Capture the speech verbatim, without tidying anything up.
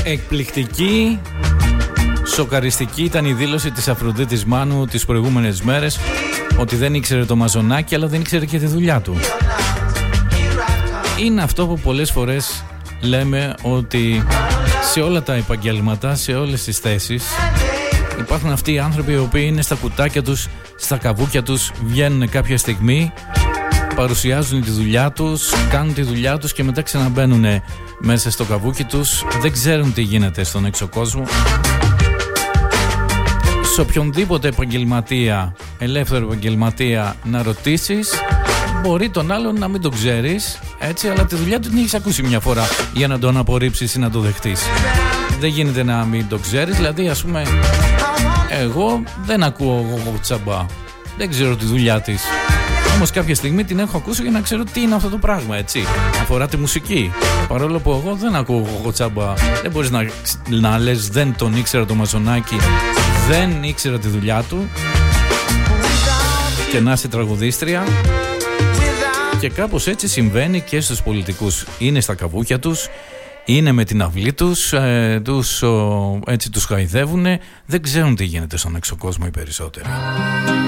Εκπληκτική, σοκαριστική ήταν η δήλωση της Αφροδίτης Μάνου τις προηγούμενες μέρες ότι δεν ήξερε το μαζονάκι, αλλά δεν ήξερε και τη δουλειά του. Είναι αυτό που πολλές φορές λέμε, ότι σε όλα τα επαγγέλματα, σε όλες τις θέσεις υπάρχουν αυτοί οι άνθρωποι οι οποίοι είναι στα κουτάκια τους, στα καβούκια τους, βγαίνουν κάποια στιγμή, παρουσιάζουν τη δουλειά τους, κάνουν τη δουλειά τους και μετά ξαναμπαίνουν μέσα στο καβούκι τους, δεν ξέρουν τι γίνεται στον έξω κόσμο. Σε οποιονδήποτε επαγγελματία, ελεύθερο επαγγελματία, να ρωτήσεις, μπορεί τον άλλον να μην τον ξέρεις, έτσι, αλλά τη δουλειά του την έχεις ακούσει μια φορά για να τον απορρίψεις ή να το δεχτείς. Δεν γίνεται να μην το ξέρεις, δηλαδή ας πούμε εγώ δεν ακούω εγώ τσαμπά, δεν ξέρω τη δουλειά της, όμως κάποια στιγμή την έχω ακούσει για να ξέρω τι είναι αυτό το πράγμα, έτσι, αφορά τη μουσική, παρόλο που εγώ δεν ακούω εγώ τσαμπά. Δεν μπορείς να, να λες δεν τον ήξερα το μαζονάκι, δεν ήξερα τη δουλειά του και να είσαι τραγουδίστρια. Και κάπως έτσι συμβαίνει και στους πολιτικούς. Είναι στα καβούκια τους, είναι με την αυλή τους, ε, τους ο, έτσι τους χαϊδεύουνε, δεν ξέρουν τι γίνεται στον έξω κόσμο οι περισσότεροι.